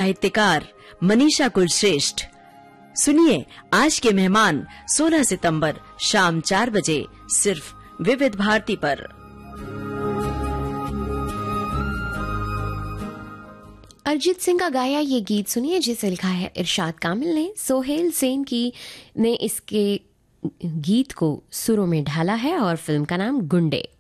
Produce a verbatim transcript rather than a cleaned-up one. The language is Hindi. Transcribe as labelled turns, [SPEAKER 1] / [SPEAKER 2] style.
[SPEAKER 1] साहित्यकार मनीषा कुलश्रेष्ठ। सुनिए आज के मेहमान सोलह सितंबर शाम चार बजे सिर्फ विविध भारती पर।
[SPEAKER 2] अरिजीत सिंह का गाया ये गीत सुनिए जिसे लिखा है इरशाद कामिल ने। सोहेल सेन की ने इसके गीत को सुरों में ढाला है और फिल्म का नाम गुंडे।